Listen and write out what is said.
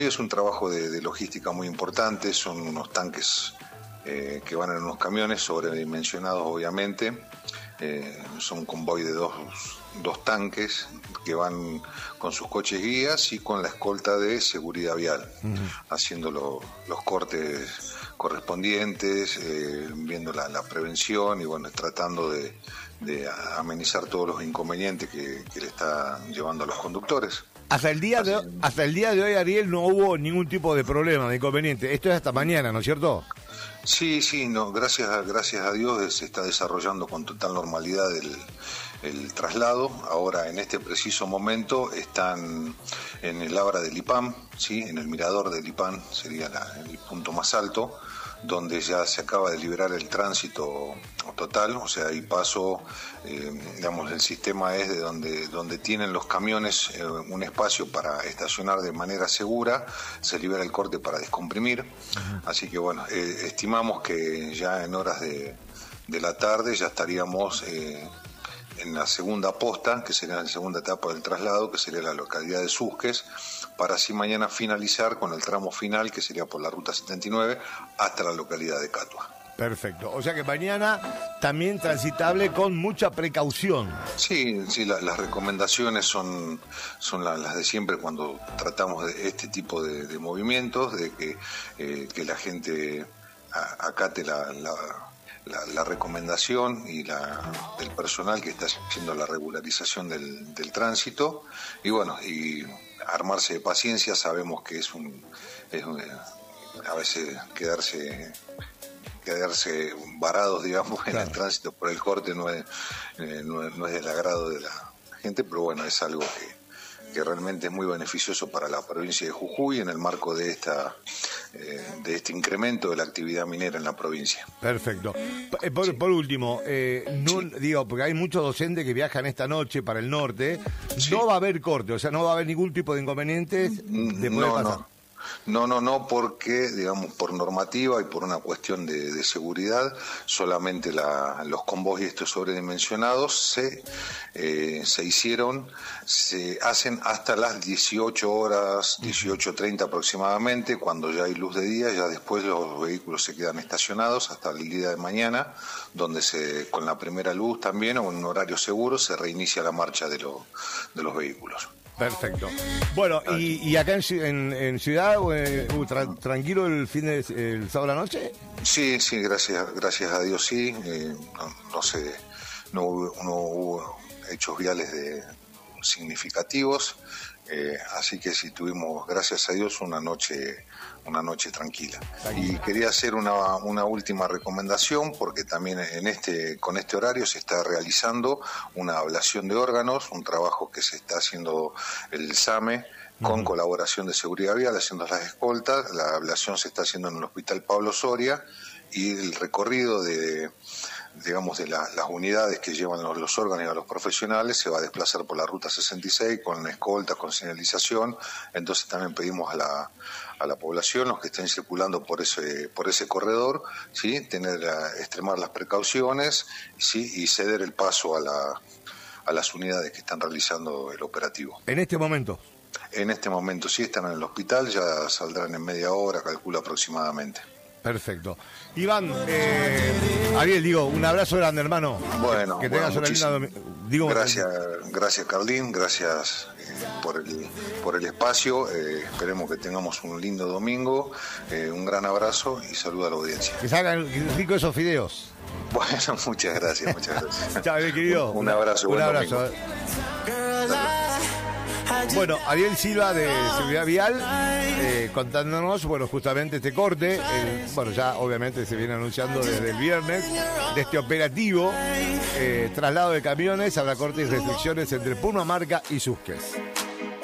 Es un trabajo de logística muy importante, son unos tanques que van en unos camiones sobredimensionados obviamente, son un convoy de dos tanques que van con sus coches guías y con la escolta de seguridad vial, haciendo los cortes correspondientes, viendo la prevención y bueno, tratando de amenizar todos los inconvenientes que le está llevando a los conductores. Hasta el día de hoy, Ariel, no hubo ningún tipo de problema, de inconveniente. Esto es hasta mañana, ¿no es cierto? Sí, no, gracias a Dios se está desarrollando con total normalidad el traslado. Ahora, en este preciso momento, están en el Abra del IPAM, ¿sí? En el mirador del IPAM, sería el punto más alto, donde ya se acaba de liberar el tránsito total, o sea, hay paso, digamos, el sistema es de donde tienen los camiones un espacio para estacionar de manera segura, se libera el corte para descomprimir, así que bueno, estimamos que ya en horas de la tarde ya estaríamos en la segunda posta, que sería la segunda etapa del traslado, que sería la localidad de Susques, para así mañana finalizar con el tramo final, que sería por la ruta 79, hasta la localidad de Catua. Perfecto, o sea que mañana también transitable con mucha precaución. Sí, las recomendaciones son las de siempre cuando tratamos de este tipo de movimientos, de que la gente acate la recomendación y del personal que está haciendo la regularización del tránsito y bueno, y armarse de paciencia. Sabemos que es a veces quedarse varados, digamos, claro, en el tránsito por el corte no es del agrado de la gente, pero bueno, es algo que realmente es muy beneficioso para la provincia de Jujuy en el marco de este incremento de la actividad minera en la provincia. Perfecto. Por último, digo, porque hay muchos docentes que viajan esta noche para el norte, no va a haber corte, o sea, no va a haber ningún tipo de inconvenientes de poder pasar. No, porque, digamos, por normativa y por una cuestión de seguridad, solamente los convoyes estos sobredimensionados se hacen hasta las 18 horas, 18:30 aproximadamente, cuando ya hay luz de día, ya después los vehículos se quedan estacionados hasta el día de mañana, donde con la primera luz también, o en un horario seguro, se reinicia la marcha de los vehículos. Perfecto. Bueno, ¿y acá en Ciudad, tranquilo el sábado a la noche? Sí, gracias a Dios sí. No hubo hechos viales significativos, así que sí tuvimos, gracias a Dios, una noche tranquila. Y quería hacer una última recomendación, porque también con este horario se está realizando una ablación de órganos, un trabajo que se está haciendo el SAME con colaboración de Seguridad Vial, haciendo las escoltas. La ablación se está haciendo en el Hospital Pablo Soria y el recorrido de las unidades que llevan los órganos a los profesionales se va a desplazar por la ruta 66 con escolta, con señalización. Entonces también pedimos a la población, los que estén circulando por ese corredor, ¿sí?, extremar las precauciones, ¿sí?, y ceder el paso a las unidades que están realizando el operativo. ¿En este momento? En este momento sí, están en el hospital, ya saldrán en media hora, calculo aproximadamente. Perfecto. Iván, Ariel, un abrazo grande, hermano. Bueno, que tengas una linda gracias Carlín, gracias por el espacio. Esperemos que tengamos un lindo domingo. Un gran abrazo y saludo a la audiencia. Que salgan ricos esos fideos. Bueno, muchas gracias. Chao, querido. Un abrazo. Un abrazo. Bueno, Ariel Silva de Seguridad Vial contándonos, justamente este corte, ya obviamente se viene anunciando desde el viernes, de este operativo, traslado de camiones, habrá cortes y restricciones entre Purmamarca y Susques.